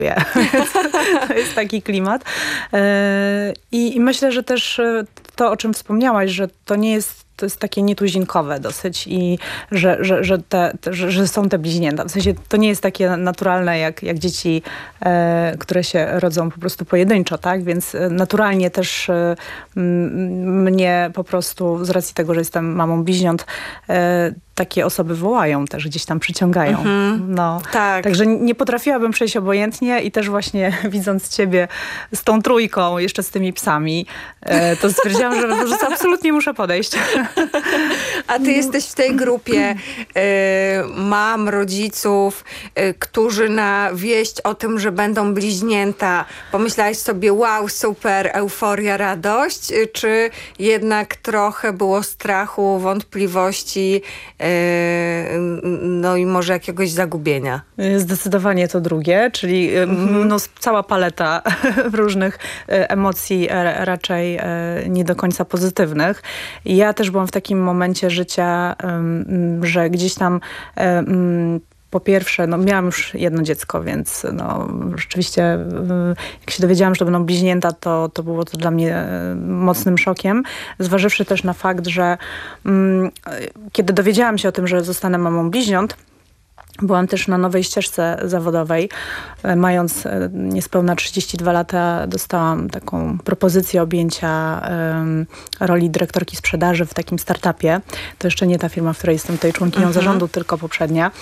To jest taki klimat. I myślę, że też to, o czym wspomniałaś, że to nie jest, to jest takie nietuzinkowe dosyć i że są te bliźnięta. W sensie to nie jest takie naturalne jak dzieci, które się rodzą po prostu pojedynczo, tak? Więc naturalnie też mnie po prostu z racji tego, że jestem mamą bliźniąt, takie osoby wołają też, gdzieś tam przyciągają. No. Tak. Także nie potrafiłabym przejść obojętnie i też właśnie widząc ciebie z tą trójką, jeszcze z tymi psami, to stwierdziłam, że po prostu absolutnie muszę podejść. A ty jesteś w tej grupie mam, rodziców, którzy na wieść o tym, że będą bliźnięta, pomyślałeś sobie wow, super, euforia, radość, czy jednak trochę było strachu, wątpliwości, no i może jakiegoś zagubienia? Zdecydowanie to drugie, czyli no, cała paleta różnych emocji, raczej nie do końca pozytywnych. I ja też byłam w takim momencie życia, że gdzieś tam po pierwsze, no miałam już jedno dziecko, więc no rzeczywiście jak się dowiedziałam, że to będą bliźnięta, to było to dla mnie mocnym szokiem. Zważywszy też na fakt, że kiedy dowiedziałam się o tym, że zostanę mamą bliźniąt, byłam też na nowej ścieżce zawodowej. Mając niespełna 32 lata dostałam taką propozycję objęcia roli dyrektorki sprzedaży w takim startupie. To jeszcze nie ta firma, w której jestem tutaj członkinią zarządu, tylko poprzednia.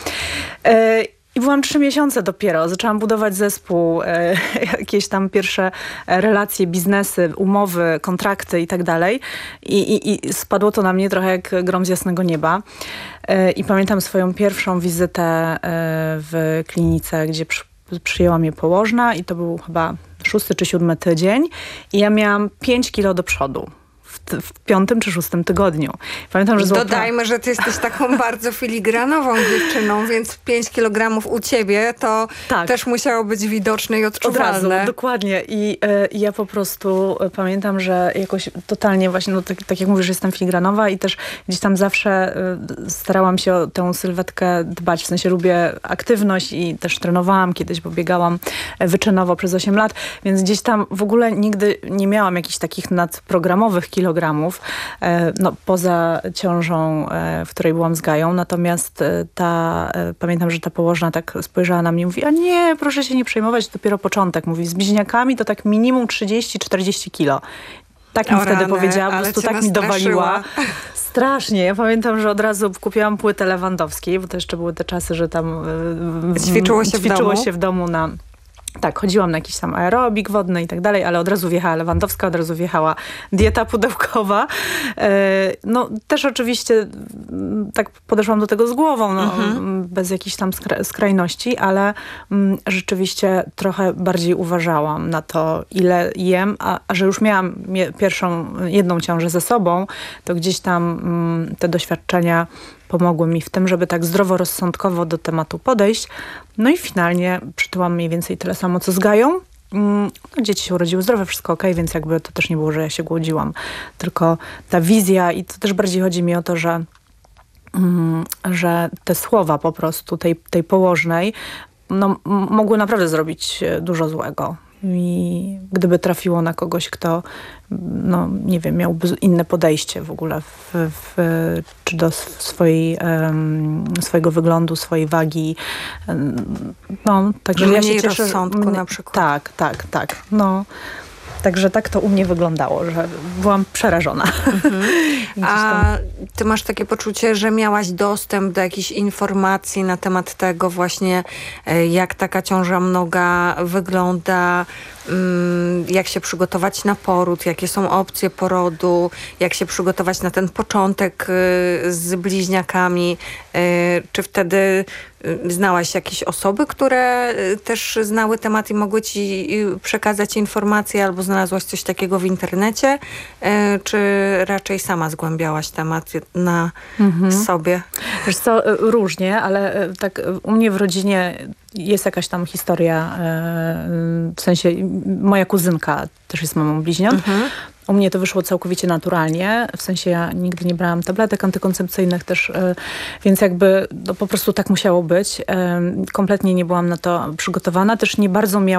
I byłam 3 miesiące dopiero. Zaczęłam budować zespół, jakieś tam pierwsze relacje, biznesy, umowy, kontrakty i tak dalej. I spadło to na mnie trochę jak grom z jasnego nieba. I pamiętam swoją pierwszą wizytę w klinice, gdzie przyjęła mnie położna i to był chyba 6. czy 7. tydzień. I ja miałam 5 kilo do przodu. W 5. czy 6. tygodniu. Pamiętam, że Dodajmy, że ty jesteś taką bardzo filigranową dziewczyną, więc 5 kilogramów u ciebie to też musiało być widoczne i odczuwalne. Od razu, dokładnie. I ja po prostu pamiętam, że jakoś totalnie właśnie, no, tak jak mówisz, jestem filigranowa i też gdzieś tam zawsze starałam się o tę sylwetkę dbać. W sensie lubię aktywność i też trenowałam kiedyś, bo biegałam wyczynowo przez 8 lat, więc gdzieś tam w ogóle nigdy nie miałam jakichś takich nadprogramowych kilogramów, no, poza ciążą, w której byłam z Gają. Natomiast pamiętam, że ta położna tak spojrzała na mnie i mówi, a nie, proszę się nie przejmować, to dopiero początek. Mówi, z bliźniakami to tak minimum 30-40 kilo. Tak mi wtedy powiedziała, po prostu tak mi dowaliła. Strasznie. Ja pamiętam, że od razu kupiłam płytę Lewandowskiej, bo to jeszcze były te czasy, że tam ćwiczyło się w domu na... Tak, chodziłam na jakiś tam aerobik wodny i tak dalej, ale od razu wjechała Lewandowska, od razu wjechała dieta pudełkowa. No też oczywiście tak podeszłam do tego z głową, no, bez jakichś tam skrajności, ale rzeczywiście trochę bardziej uważałam na to, ile jem, a że już miałam jedną ciążę ze sobą, to gdzieś tam te doświadczenia pomogły mi w tym, żeby tak zdroworozsądkowo do tematu podejść. No i finalnie przytyłam mniej więcej tyle samo, co z Gają. No, dzieci się urodziły zdrowe, wszystko okej, więc jakby to też nie było, że ja się głodziłam. Tylko ta wizja i to też bardziej chodzi mi o to, że te słowa po prostu tej położnej no, mogły naprawdę zrobić dużo złego. I gdyby trafiło na kogoś, kto, no nie wiem, miałby inne podejście w ogóle czy do swojego wyglądu, swojej wagi. No, także ja się cieszę, rozsądku na przykład. Tak. No. Także tak to u mnie wyglądało, że byłam przerażona. A ty masz takie poczucie, że miałaś dostęp do jakichś informacji na temat tego właśnie, jak taka ciąża mnoga wygląda, jak się przygotować na poród, jakie są opcje porodu, jak się przygotować na ten początek z bliźniakami. Czy wtedy znałaś jakieś osoby, które też znały temat i mogły ci przekazać informacje, albo znalazłaś coś takiego w internecie, czy raczej sama zgłębiałaś temat na sobie? Wiesz co, różnie, ale tak u mnie w rodzinie jest jakaś tam historia, w sensie moja kuzynka też jest mamą bliźniąt. U mnie to wyszło całkowicie naturalnie, w sensie ja nigdy nie brałam tabletek antykoncepcyjnych też, więc jakby po prostu tak musiało być. Kompletnie nie byłam na to przygotowana, też nie bardzo miałam